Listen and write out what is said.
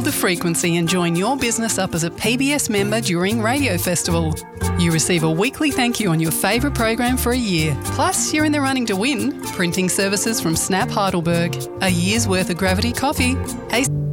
the frequency and join your business up as a PBS member during Radio Festival. You receive a weekly thank you on your favourite program for a year. Plus, you're in the running to win printing services from Snap Heidelberg, a year's worth of Gravity coffee,